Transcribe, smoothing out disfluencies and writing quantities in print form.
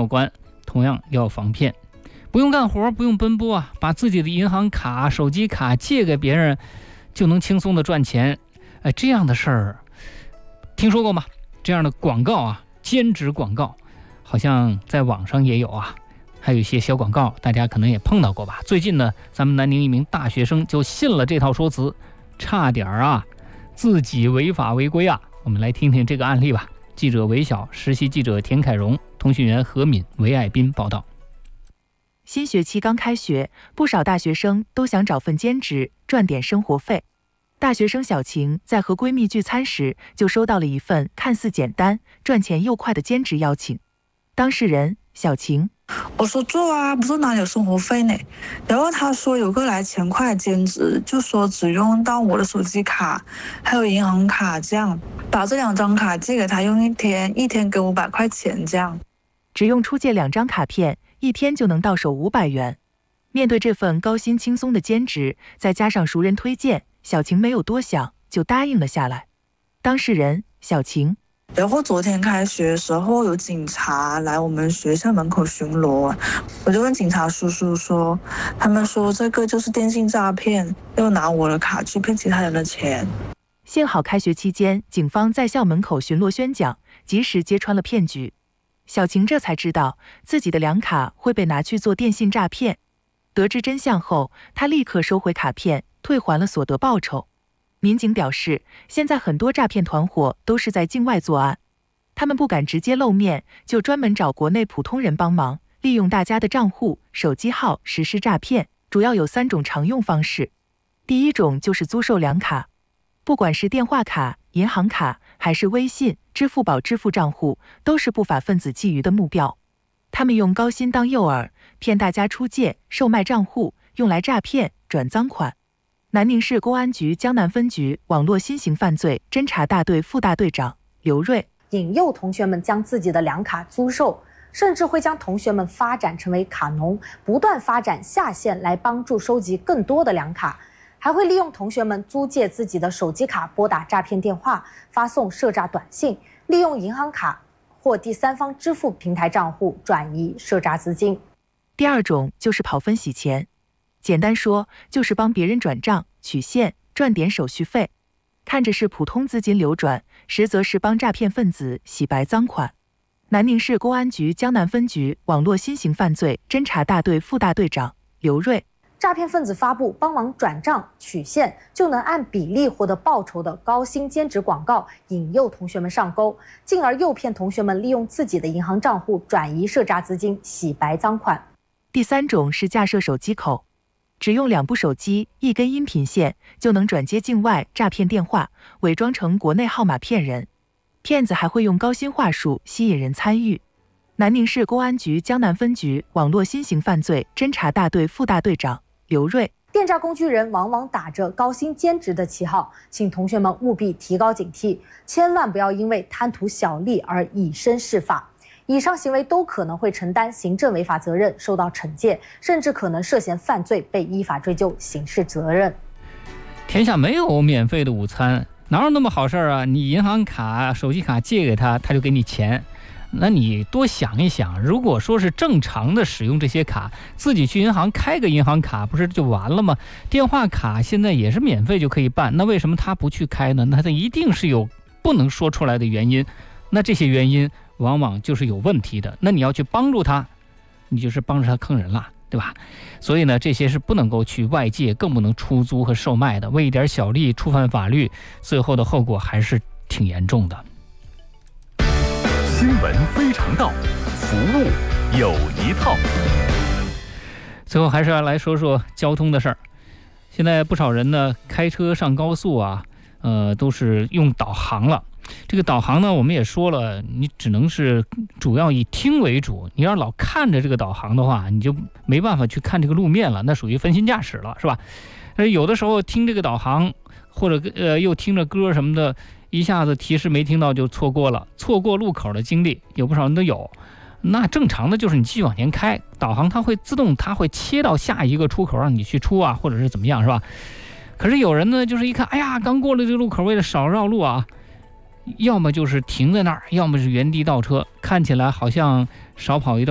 有关，同样要防骗。不用干活，不用奔波啊，把自己的银行卡、手机卡借给别人，就能轻松的赚钱。这样的事儿听说过吗？这样的广告啊，兼职广告，好像在网上也有啊。还有一些小广告，大家可能也碰到过吧。最近呢，咱们南宁一名大学生就信了这套说辞，差点自己违法违规啊。我们来听听这个案例吧。记者韦晓，实习记者田凯荣，通讯员何敏、韦爱斌报道。 新学期刚开学，不少大学生都想找份兼职赚点生活费。大学生小晴在和闺蜜聚餐时，就收到了一份看似简单、赚钱又快的兼职邀请。当事人小晴： 我说做啊，不做哪里有生活费呢？然后他说有个来钱快的兼职，就说只用到我的手机卡还有银行卡，这样把这2张卡借给他用一天给500块钱，这样只用出借2张卡片，一天就能到手500元。面对这份高薪轻松的兼职，再加上熟人推荐，小晴没有多想就答应了下来。当事人小晴： 然后昨天开学的时候，有警察来我们学校门口巡逻，我就问警察叔叔说，他们说这个就是电信诈骗，要拿我的卡去骗其他人的钱。 幸好开学期间，警方在校门口巡逻宣讲，及时揭穿了骗局。小晴这才知道自己的2卡会被拿去做电信诈骗。得知真相后，他立刻收回卡片，退还了所得报酬。民警表示，现在很多诈骗团伙都是在境外作案，他们不敢直接露面，就专门找国内普通人帮忙，利用大家的账户、手机号实施诈骗。主要有3种常用方式。第一种就是租售2卡，不管是电话卡、银行卡，还是微信、支付宝支付账户，都是不法分子觊觎的目标。他们用高薪当诱饵，骗大家出借、售卖账户，用来诈骗、转赃款。南宁市公安局江南分局网络新型犯罪侦查大队副大队长刘瑞： 引诱同学们将自己的2卡租售，甚至会将同学们发展成为卡农，不断发展下线来帮助收集更多的2卡，还会利用同学们租借自己的手机卡拨打诈骗电话，发送涉诈短信，利用银行卡或第三方支付平台账户转移涉诈资金。 第二种就是跑分洗钱，简单说就是帮别人转账、取现，赚点手续费，看着是普通资金流转，实则是帮诈骗分子洗白赃款。南宁市公安局江南分局网络新型犯罪侦查大队副大队长刘瑞： 诈骗分子发布帮忙转账、取现就能按比例获得报酬的高薪兼职广告，引诱同学们上钩，进而诱骗同学们利用自己的银行账户转移涉诈资金，洗白赃款。 第3种是架设手机口，只用2部手机、1根音频线，就能转接境外诈骗电话，伪装成国内号码骗人。骗子还会用高薪话术吸引人参与。南宁市公安局江南分局网络新型犯罪侦查大队副大队长刘瑞： 电诈工具人往往打着高薪兼职的旗号，请同学们务必提高警惕，千万不要因为贪图小利而以身试法。以上行为都可能会承担行政违法责任，受到惩戒，甚至可能涉嫌犯罪，被依法追究刑事责任。 天下没有免费的午餐，哪有那么好事啊？你银行卡、手机卡借给他，他就给你钱。那你多想一想，如果说是正常的使用这些卡，自己去银行开个银行卡不是就完了吗？电话卡现在也是免费就可以办，那为什么他不去开呢？那他一定是有不能说出来的原因，那这些原因往往就是有问题的，那你要去帮助他，你就是帮着他坑人了，对吧？所以呢，这些是不能够去外界，更不能出租和售卖的，为一点小利触犯法律，最后的后果还是挺严重的。 新闻非常道，服务有一套。 最后还是要来说说交通的事儿。现在不少人呢开车上高速啊，都是用导航了。这个导航呢，我们也说了，你只能是主要以听为主。你要老看着这个导航的话，你就没办法去看这个路面了，那属于分心驾驶了，是吧？有的时候听这个导航，或者又听着歌什么的，一下子提示没听到就错过了，错过路口的经历有不少人都有。那正常的就是你继续往前开，导航它会自动切到下一个出口让你去出啊，或者是怎么样，是吧？可是有人呢，就是一看，哎呀，刚过了这个路口，为了少绕路啊，要么就是停在那儿，要么是原地倒车，看起来好像少跑一段